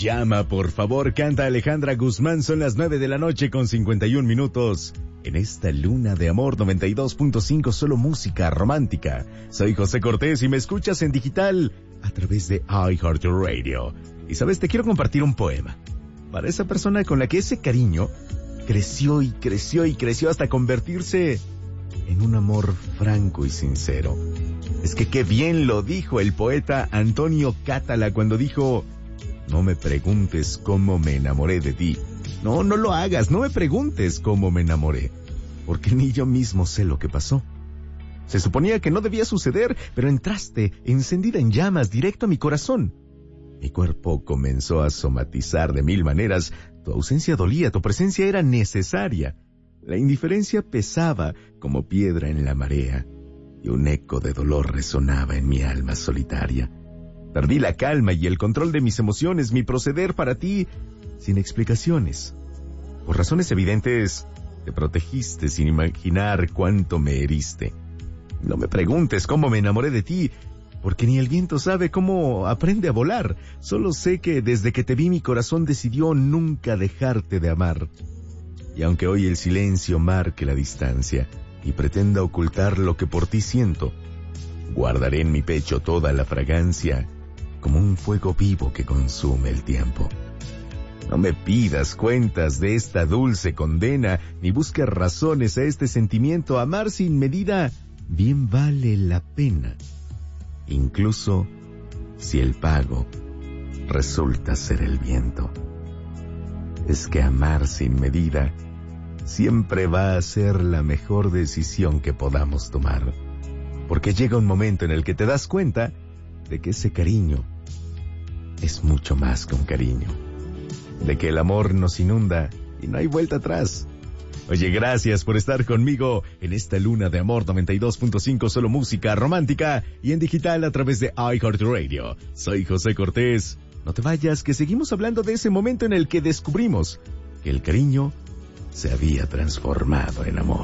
Llama, por favor, canta Alejandra Guzmán. Son las 9 de la noche con 51 minutos. En esta luna de amor 92.5, solo música romántica. Soy José Cortés y me escuchas en digital a través de iHeartRadio. Y sabes, te quiero compartir un poema para esa persona con la que ese cariño creció y creció y creció hasta convertirse en un amor franco y sincero. Es que qué bien lo dijo el poeta Antonio Catala cuando dijo: no me preguntes cómo me enamoré de ti. No lo hagas, no me preguntes cómo me enamoré, porque ni yo mismo sé lo que pasó. Se suponía que no debía suceder, pero entraste, encendida en llamas, directo a mi corazón. Mi cuerpo comenzó a somatizar de mil maneras. Tu ausencia dolía, tu presencia era necesaria. La indiferencia pesaba como piedra en la marea, y un eco de dolor resonaba en mi alma solitaria. Perdí la calma y el control de mis emociones, mi proceder para ti, sin explicaciones. Por razones evidentes, te protegiste sin imaginar cuánto me heriste. No me preguntes cómo me enamoré de ti, porque ni el viento sabe cómo aprende a volar. Solo sé que desde que te vi mi corazón decidió nunca dejarte de amar. Y aunque hoy el silencio marque la distancia y pretenda ocultar lo que por ti siento, guardaré en mi pecho toda la fragancia como un fuego vivo que consume el tiempo. No me pidas cuentas de esta dulce condena, ni busques razones a este sentimiento. Amar sin medida bien vale la pena, incluso si el pago resulta ser el viento. Es que amar sin medida siempre va a ser la mejor decisión que podamos tomar, porque llega un momento en el que te das cuenta de que ese cariño es mucho más que un cariño, de que el amor nos inunda y no hay vuelta atrás. Oye, gracias por estar conmigo en esta luna de amor 92.5, solo música romántica y en digital a través de iHeartRadio. Soy José Cortés. No te vayas, que seguimos hablando de ese momento en el que descubrimos que el cariño se había transformado en amor.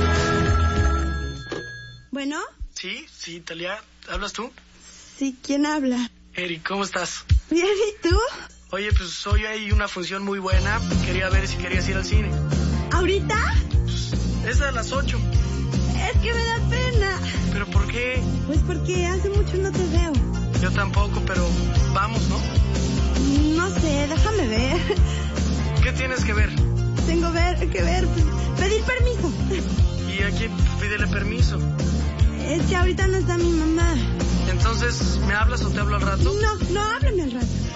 ¿Bueno? Sí, Talia, ¿hablas tú? Sí, ¿quién habla? Eric, ¿cómo estás? Bien, ¿y tú? Oye, pues hoy hay una función muy buena. Quería ver si querías ir al cine. ¿Ahorita? Es a las 8. Es que me da pena. ¿Pero por qué? Pues porque hace mucho no te veo. Yo tampoco, pero vamos, ¿no? No sé, déjame ver. ¿Qué tienes que ver? Tengo que ver, pedir permiso. ¿Y a quién pídele permiso? Es que ahorita no está mi mamá. Entonces, ¿me hablas o te hablo al rato? No, háblame